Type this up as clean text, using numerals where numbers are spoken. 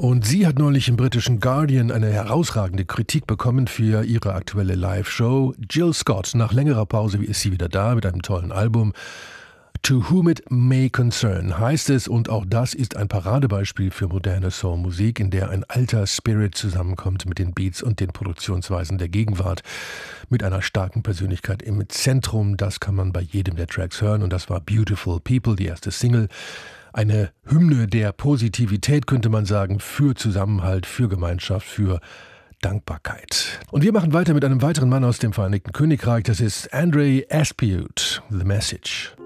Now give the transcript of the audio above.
Und sie hat neulich im britischen Guardian eine herausragende Kritik bekommen für ihre aktuelle Live-Show. Jill Scott, nach längerer Pause ist sie wieder da mit einem tollen Album. To Whom It May Concern heißt es, und auch das ist ein Paradebeispiel für moderne Soulmusik, in der ein alter Spirit zusammenkommt mit den Beats und den Produktionsweisen der Gegenwart, mit einer starken Persönlichkeit im Zentrum. Das kann man bei jedem der Tracks hören, und das war Beautiful People, die erste Single. Eine Hymne der Positivität, könnte man sagen, für Zusammenhalt, für Gemeinschaft, für Dankbarkeit. Und wir machen weiter mit einem weiteren Mann aus dem Vereinigten Königreich. Das ist Andre Aspiew, The Message.